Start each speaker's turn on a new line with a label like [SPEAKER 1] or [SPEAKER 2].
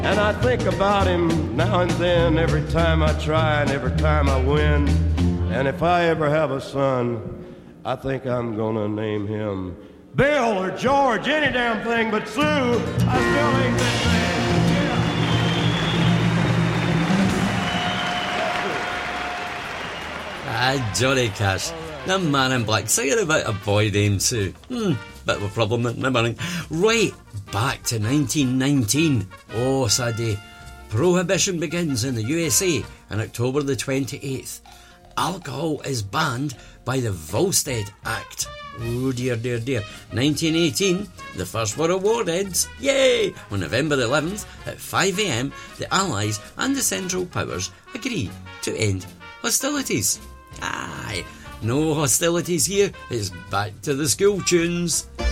[SPEAKER 1] And I think about him now and then, every time I try and every time I win. And if I ever have a son, I think I'm gonna name him Bill or George, any damn thing but Sue. I still ain't that
[SPEAKER 2] man. Johnny Cash, the Man in Black, singing about a boy named Sue. Bit of a problem in the morning. Right, back to 1919. Oh, sad day. Prohibition begins in the USA on October the 28th. Alcohol is banned by the Volstead Act. Oh dear, dear, dear. 1918, the First World War ends. Yay! On November 11th at 5 a.m, the Allies and the Central Powers agree to end hostilities. Aye, no hostilities here. It's back to the school tunes.